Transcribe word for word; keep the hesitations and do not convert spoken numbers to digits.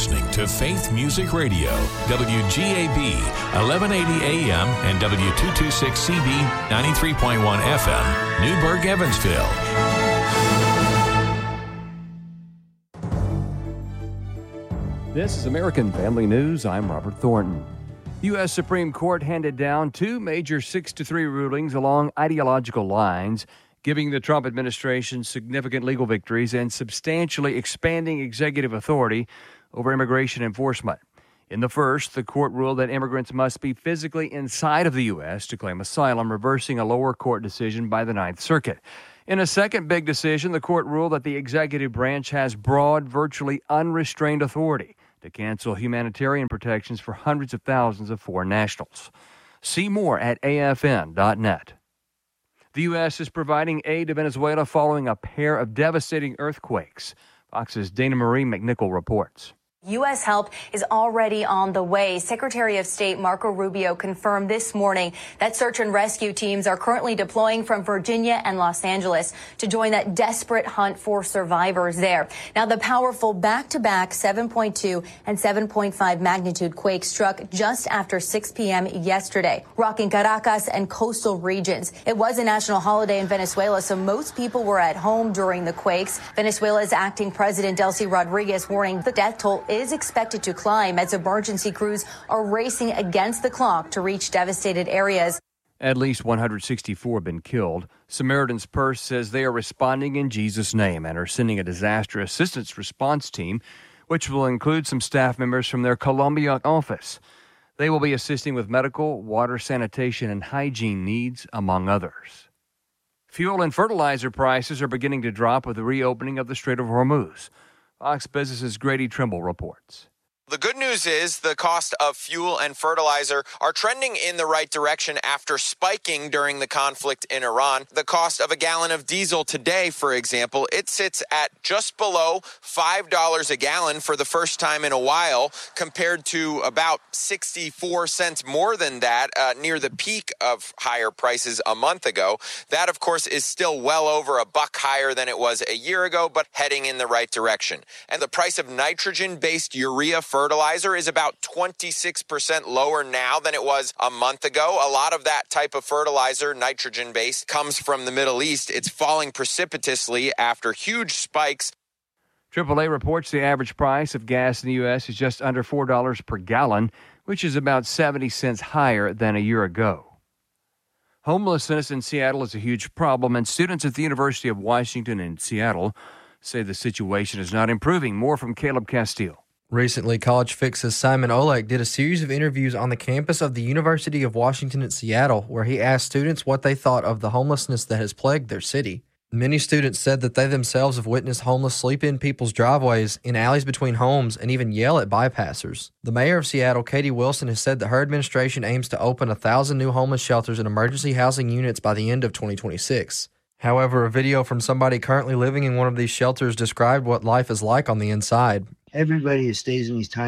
listening to Faith Music Radio, W G A B, eleven eighty A M and W two twenty-six C B, ninety-three point one F M, Newburgh, Evansville. This is American Family News. I'm Robert Thornton. The U S Supreme Court handed down two major six to three rulings along ideological lines, giving the Trump administration significant legal victories and substantially expanding executive authority over immigration enforcement. In the first, the court ruled that immigrants must be physically inside of the U S to claim asylum, reversing a lower court decision by the Ninth Circuit. In a second big decision, the court ruled that the executive branch has broad, virtually unrestrained authority to cancel humanitarian protections for hundreds of thousands of foreign nationals. See more at A F N dot net. The U S is providing aid to Venezuela following a pair of devastating earthquakes. Fox's Dana Marie McNichol reports. U S help is already on the way. Secretary of State Marco Rubio confirmed this morning that search and rescue teams are currently deploying from Virginia and Los Angeles to join that desperate hunt for survivors there. Now, the powerful back-to-back seven point two and seven point five magnitude quake struck just after six p.m. yesterday, rocking Caracas and coastal regions. It was a national holiday in Venezuela, so most people were at home during the quakes. Venezuela's acting president, Delcy Rodriguez, warning the death toll is is expected to climb as emergency crews are racing against the clock to reach devastated areas. At least one hundred sixty-four have been killed. Samaritan's Purse says they are responding in Jesus' name and are sending a disaster assistance response team, which will include some staff members from their Colombia office. They will be assisting with medical, water, sanitation, and hygiene needs, among others. Fuel and fertilizer prices are beginning to drop with the reopening of the Strait of Hormuz. Fox Business's Grady Trimble reports. The good news is the cost of fuel and fertilizer are trending in the right direction after spiking during the conflict in Iran. The cost of a gallon of diesel today, for example, it sits at just below five dollars a gallon for the first time in a while, compared to about sixty-four cents more than that uh, near the peak of higher prices a month ago. That, of course, is still well over a buck higher than it was a year ago, but heading in the right direction. And the price of nitrogen-based urea fertilizer is about twenty-six percent lower now than it was a month ago. A lot of that type of fertilizer, nitrogen-based, comes from the Middle East. It's falling precipitously after huge spikes. triple A reports the average price of gas in the U S is just under four dollars per gallon, which is about seventy cents higher than a year ago. Homelessness in Seattle is a huge problem, and students at the University of Washington in Seattle say the situation is not improving. More from Caleb Castile. Recently, College Fix's Simon Olek did a series of interviews on the campus of the University of Washington in Seattle, where he asked students what they thought of the homelessness that has plagued their city. Many students said that they themselves have witnessed homeless sleep in people's driveways, in alleys between homes, and even yell at bypassers. The mayor of Seattle, Katie Wilson, has said that her administration aims to open one thousand new homeless shelters and emergency housing units by the end of twenty twenty-six. However, a video from somebody currently living in one of these shelters described what life is like on the inside. Everybody who stays in these tiny